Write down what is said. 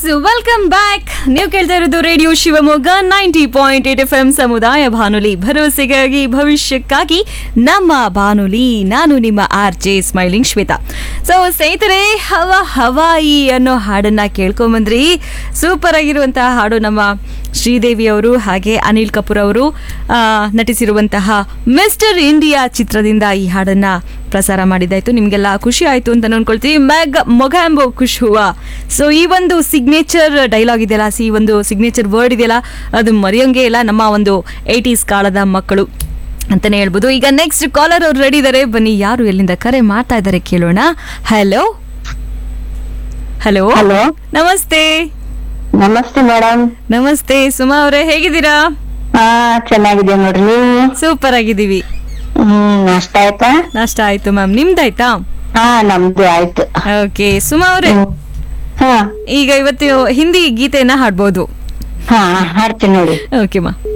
Welcome back. ನೀವು ಕೇಳ್ತಾ ಇರೋದು ರೇಡಿಯೋ ಶಿವಮೊಗ್ಗ 90.8 FM ಸಮುದಾಯ ಬಾನುಲಿ, ಭರವಸೆಗಾಗಿ ಭವಿಷ್ಯಕ್ಕಾಗಿ ನಮ್ಮ ಬಾನುಲಿ. ನಾನು ನಿಮ್ಮ RJ ಸ್ಮೈಲಿಂಗ್ ಶ್ವೇತಾ. ಸೊ ಸ್ನೇಹಿತರೆ, ಹವಾಯಿ ಅನ್ನೋ ಹಾಡನ್ನ ಕೇಳ್ಕೊಂಬಂದ್ರಿ. ಸೂಪರ್ ಆಗಿರುವಂತಹ ಹಾಡು. ನಮ್ಮ ಶ್ರೀದೇವಿ ಅವರು ಹಾಗೆ ಅನಿಲ್ ಕಪೂರ್ ಅವರು ನಟಿಸಿರುವಂತಹ ಮಿಸ್ಟರ್ ಇಂಡಿಯಾ ಚಿತ್ರದಿಂದ ಈ ಹಾಡನ್ನ ಪ್ರಸಾರ ಮಾಡಿದ್ದಾಯ್ತು. ನಿಮಗೆಲ್ಲ ಖುಷಿ ಆಯ್ತು ಅಂತ ಅನ್ಕೊಳ್ತೀವಿ. ಮೊಗಾಂಬೋ ಖುಷ್ ಹುವಾ. ಸೊ ಈ ಒಂದು ಸಿಗ್ನೇಚರ್ ಡೈಲಾಗ್ ಇದೆಯಲ್ಲ, ಈ ಒಂದು ಸಿಗ್ನೇಚರ್ ವರ್ಡ್ ಇದೆಯಲ್ಲ, ಅದು ಮರೆಯೋಂಗೆ ಇಲ್ಲ ನಮ್ಮ ಒಂದು 80s ಕಾಲದ ಮಕ್ಕಳು ಅಂತಾನೆ ಹೇಳ್ಬೋದು. ಈಗ ನೆಕ್ಸ್ಟ್ ಕಾಲರ್ ಅವ್ರು ರೆಡಿ ಇದ್ದಾರೆ. ಬನ್ನಿ, ಯಾರು ಎಲ್ಲಿಂದ ಕರೆ ಮಾಡ್ತಾ ಇದ್ದಾರೆ ಕೇಳೋಣ. ಹಲೋ ಹಲೋ ಹಲೋ, ನಮಸ್ತೆ. ನಮಸ್ತೆ ಮೇಡಮ್. ನಮಸ್ತೆ ಸುಮಾ ಅವರೇ, ಹೇಗಿದ್ದೀರಾ? ಹಾ, ಚೆನ್ನಾಗಿದೆ ನೋಡ್ರಿ. ನೀವು? ಸೂಪರ್ ಆಗಿದ್ದೀವಿ. ನಾಷ್ಟ ಆಯ್ತಾ? ನಾಷ್ಟ ಆಯ್ತು ಮ್ಯಾಮ್, ನಿಮ್ದಾಯ್ತಾ? ಹಾ, ನಮ್ದು ಆಯ್ತು. ಓಕೆ ಸುಮಾ ಅವರೇ, ಹಾ ಈಗ ಇವತ್ತು ಹಿಂದಿ ಗೀತೆಯನ್ನ ಹಾಡ್ಬೋದು. ಹಾ, ಹಾಡ್ತೀನಿ ನೋಡಿ. ಓಕೆ ಮಾ.